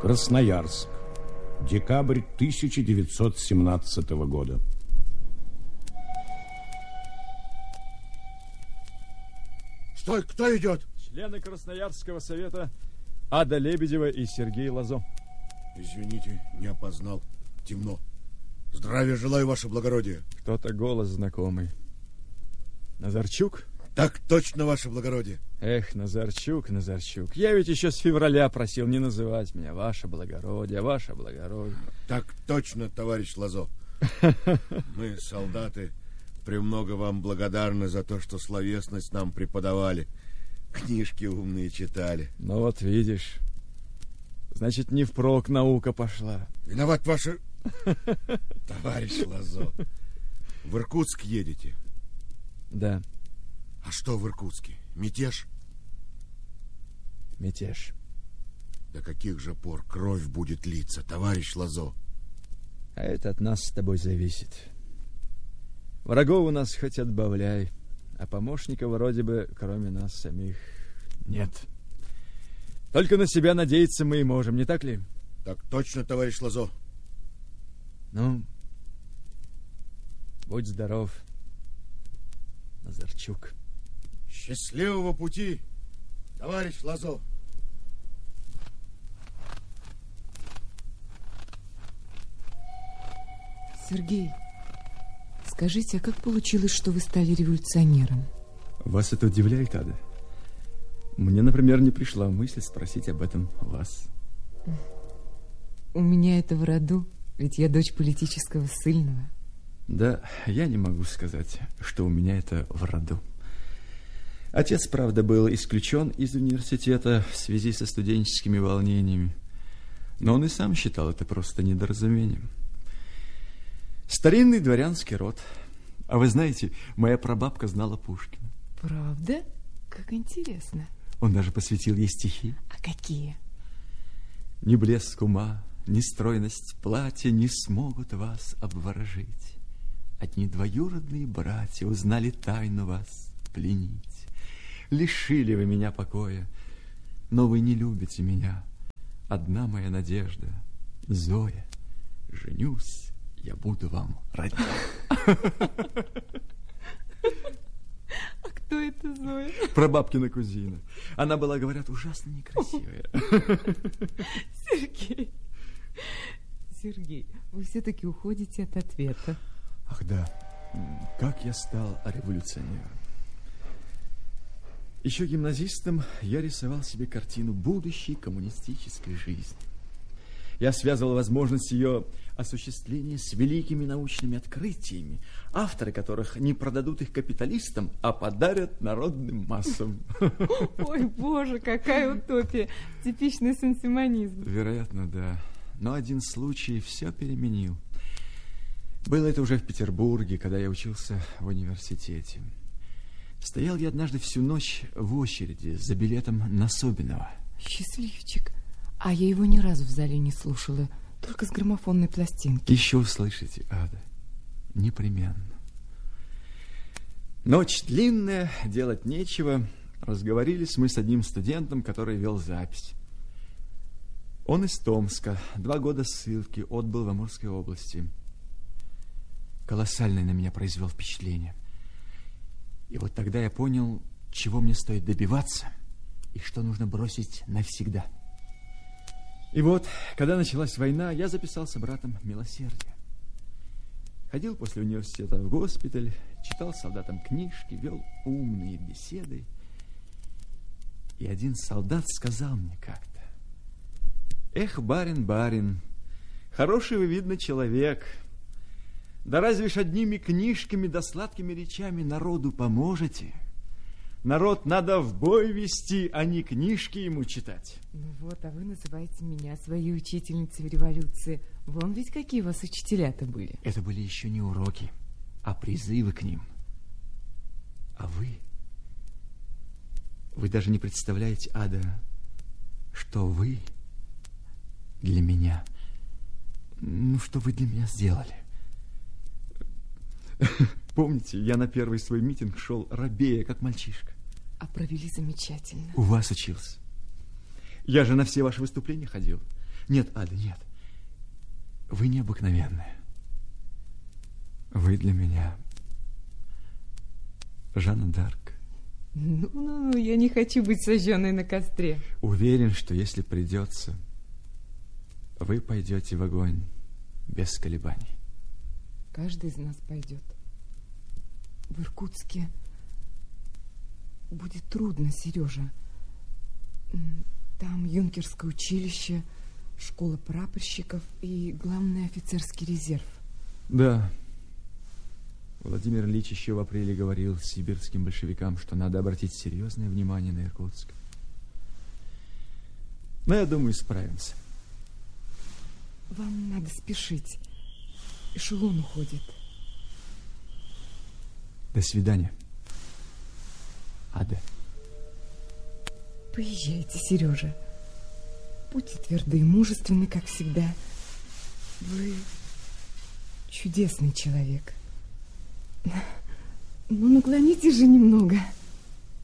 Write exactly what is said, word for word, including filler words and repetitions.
Красноярск. Декабрь тысяча девятьсот семнадцатого года. Стой, кто идет? Члены Красноярского совета Ада Лебедева и Сергей Лазо. Извините, не опознал. Темно. Здравия желаю, ваше благородие. Кто-то голос знакомый. Назарчук? Так точно, ваше благородие. Эх, Назарчук, Назарчук. Я ведь еще с февраля просил не называть меня ваше благородие, ваше благородие. Так точно, товарищ Лазо. Мы, солдаты, премного вам благодарны за то, что словесность нам преподавали. Книжки умные читали. Ну вот видишь. Значит, не впрок наука пошла. Виноват ваше... Товарищ Лазо. В Иркутск едете? Да. А что в Иркутске? Мятеж? Мятеж. До каких же пор кровь будет литься, товарищ Лазо? А это от нас с тобой зависит. Врагов у нас хоть отбавляй, а помощников вроде бы, кроме нас самих, нет. Только на себя надеяться мы и можем, не так ли? Так точно, товарищ Лазо. Ну, будь здоров, Назарчук. Счастливого пути, товарищ Лазо. Сергей, скажите, а как получилось, что вы стали революционером? Вас это удивляет, Ада? Мне, например, не пришла мысль спросить об этом вас. У меня это в роду, ведь я дочь политического ссыльного. Да, я не могу сказать, что у меня это в роду. Отец, правда, был исключен из университета в связи со студенческими волнениями, но он и сам считал это просто недоразумением. Старинный дворянский род. А вы знаете, моя прабабка знала Пушкина. Правда? Как интересно. Он даже посвятил ей стихи. А какие? Ни блеск ума, ни стройность платья не смогут вас обворожить. Одни двоюродные братья узнали тайну вас пленить. Лишили вы меня покоя, но вы не любите меня. Одна моя надежда, Зоя, женюсь, я буду вам родить. А кто это Зоя? Прабабкина кузина. Она была, говорят, ужасно некрасивая. Сергей, Сергей, вы все-таки уходите от ответа. Ах да, как я стал революционером. Еще гимназистом я рисовал себе картину будущей коммунистической жизни. Я связывал возможность ее осуществления с великими научными открытиями, авторы которых не продадут их капиталистам, а подарят народным массам. Ой, боже, какая утопия! Типичный сенсимонизм. Вероятно, да. Но один случай все переменил. Было это уже в Петербурге, когда я учился в университете. Стоял я однажды всю ночь в очереди за билетом на Собинова. Счастливчик. А я его ни разу в зале не слушала, только с граммофонной пластинки. Еще услышите, Ада, непременно. Ночь длинная, делать нечего. Разговорились мы с одним студентом, который вел запись. Он из Томска, два года ссылки, отбыл в Амурской области. Колоссальное на меня произвел впечатление. И вот тогда я понял, чего мне стоит добиваться и что нужно бросить навсегда. И вот, когда началась война, я записался братом «Милосердие». Ходил после университета в госпиталь, читал солдатам книжки, вел умные беседы. И один солдат сказал мне как-то: «Эх, барин, барин, хороший вы, видно, человек. Да разве ж одними книжками да сладкими речами народу поможете? Народ надо в бой вести, а не книжки ему читать». Ну вот, а вы называете меня своей учительницей в революции. Вон ведь какие у вас учителя-то были. Это были еще не уроки, а призывы к ним. А вы... Вы даже не представляете, Ада, что вы для меня... Ну, что вы для меня сделали. Помните, я на первый свой митинг шел робея, как мальчишка. А провели замечательно. У вас учился. Я же на все ваши выступления ходил. Нет, Ада, нет. Вы необыкновенная. Вы для меня Жанна д'Арк. Ну, ну, ну, я не хочу быть сожженной на костре. Уверен, что если придется, вы пойдете в огонь без колебаний. Каждый из нас пойдет. В Иркутске будет трудно, Сережа. Там юнкерское училище, школа прапорщиков и главный офицерский резерв. Да. Владимир Ильич еще в апреле говорил сибирским большевикам, что надо обратить серьезное внимание на Иркутск. Но я думаю, справимся. Вам надо спешить. Эшелон уходит. До свидания, Ада. Поезжайте, Сережа. Будьте тверды и мужественны, как всегда. Вы чудесный человек. Ну, наклонитесь же немного.